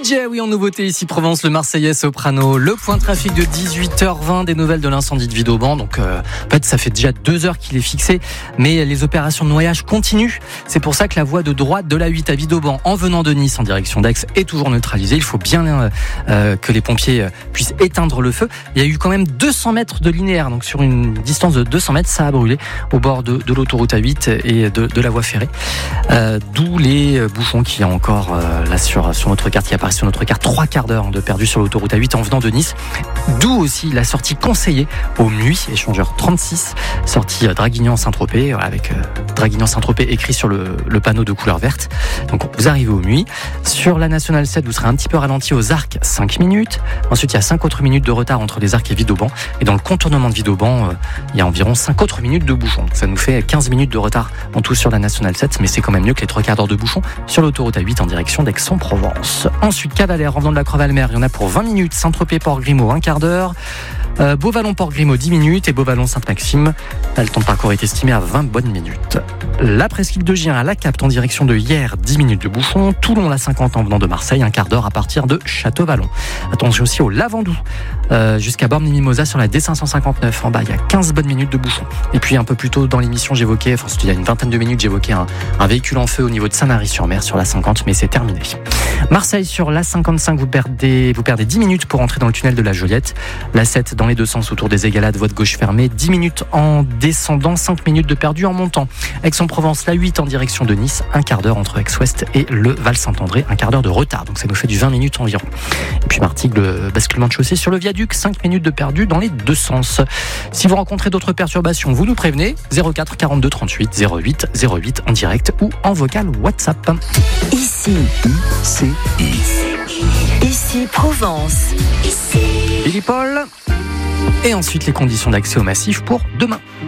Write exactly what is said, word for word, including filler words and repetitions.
J, oui, en nouveauté ici Provence, le Marseillais Soprano. Le point de trafic de dix-huit heures vingt, des nouvelles de l'incendie de Vidauban. Donc, euh, en fait, ça fait déjà deux heures qu'il est fixé, mais les opérations de noyage continuent. C'est pour ça que la voie de droite de l'A huit à Vidauban, en venant de Nice en direction d'Aix, est toujours neutralisée. Il faut bien euh, euh, que les pompiers puissent éteindre le feu. Il y a eu quand même deux cents mètres de linéaire, donc sur une distance de deux cents mètres, ça a brûlé au bord de, de l'autoroute A huit et de, de la voie ferrée. Euh, d'où les bouchons qu'il y a encore euh, là sur, sur notre carte, qui apparaissent sur notre carte, trois quarts d'heure de perdu sur l'autoroute A huit en venant de Nice. D'où aussi la sortie conseillée au Muy, échangeur trente-six, sortie Draguignan-Saint-Tropez, avec euh, Draguignan-Saint-Tropez écrit sur le, le panneau de couleur verte. Donc vous arrivez au Muy. Sur la Nationale sept, vous serez un petit peu ralenti aux Arcs, cinq minutes. Ensuite, il y a cinq autres minutes de retard entre les Arcs et Vidauban. Et dans le contournement de Vidauban, euh, il y a environ cinq autres minutes de bouchon. Ça nous fait quinze minutes de retard en tout sur la Nationale sept, mais c'est quand même mieux que les trois quarts d'heure de bouchon sur l'autoroute A huit en direction d'Aix-en-Provence. Ensuite, Cavalère, en venant de la Creux-Valmer, il y en a pour vingt minutes. Saint-Tropez-Port-Grimaud, un quart d'heure. Euh, Beauvallon-Port-Grimaud, dix minutes. Et Beauvallon-Sainte-Maxime, le temps de parcours est estimé à vingt bonnes minutes. La presqu'île de Gien à La Capte en direction de Hyères, dix minutes de bouchon. Toulon, la cinquante en venant de Marseille, un quart d'heure à partir de Château-Vallon. Attention aussi au Lavandou, euh, jusqu'à Bormes-les-Mimosas sur la D cinq cent cinquante-neuf. En bas, il y a quinze bonnes minutes de bouchon. Et puis un peu plus tôt dans l'émission, j'évoquais, enfin il y a une vingtaine de minutes, j'évoquais un, un véhicule en feu au niveau de Saint-Mary-sur-Mer sur la cinquante, mais c'est terminé. Marseille sur la cinquante-cinq, vous perdez, vous perdez dix minutes pour entrer dans le tunnel de la Joliette. La sept dans les deux sens autour des Égalades, voie de gauche fermée, dix minutes en descendant, cinq minutes de perdu en montant. Aix-en-Provence, la huit en direction de Nice, un quart d'heure entre Aix-Ouest et le Val-Saint-André, un quart d'heure de retard, donc ça nous fait du vingt minutes environ. Et puis Martigues, le basculement de chaussée sur le viaduc, cinq minutes de perdu dans les deux sens. Si vous rencontrez d'autres perturbations, vous nous prévenez, zéro quatre quarante-deux trente-huit zéro huit zéro huit en direct ou en vocal WhatsApp. Ici, c'est ici Provence. Ici Billy Paul. Et ensuite les conditions d'accès au massif pour demain.